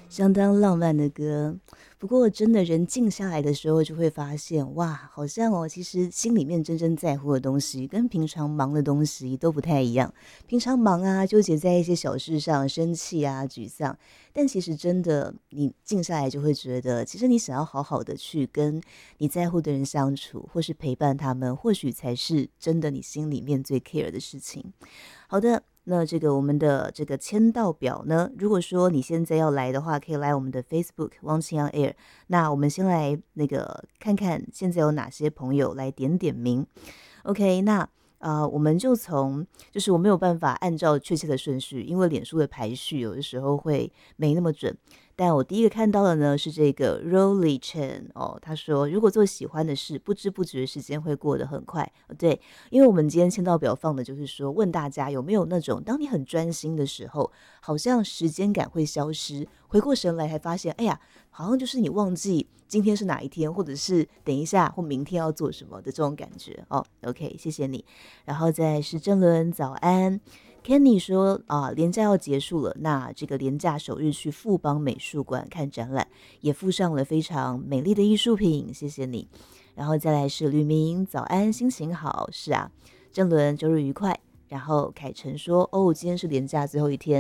相当浪漫的歌。不过真的人静下来的时候就会发现，哇，好像其实心里面真正在乎的东西跟平常忙的东西都不太一样。平常忙啊，纠结在一些小事上，生气啊，沮丧，但其实真的你静下来就会觉得，其实你想要好好的去跟你在乎的人相处，或是陪伴他们，或许才是真的你心里面最 care 的事情。好的，那这个我们的这个签到表呢，如果说你现在要来的话，可以来我们的 Facebook 汪清阳 Air。那我们先来那个看看现在有哪些朋友来点点名。OK，那我们就从就是我没有办法按照确切的顺序，因为脸书的排序有的时候会没那么准。但我第一个看到的呢是这个 Rolly Chen 他说如果做喜欢的事，不知不觉时间会过得很快。对，因为我们今天签到表放的就是说问大家有没有那种当你很专心的时候，好像时间感会消失，回过神来才发现，哎呀，好像就是你忘记今天是哪一天，或者是等一下或明天要做什么的这种感觉OK，谢谢你。然后再是郑伦，早安。Kenny 说连假要结束了，那这个连假首日去富邦美术馆看展览，也附上了非常美丽的艺术品，谢谢你。然后再来是吕明，早安，心情好，是啊。郑伦，周日愉快。然后凯晨说，今天是连假最后一天。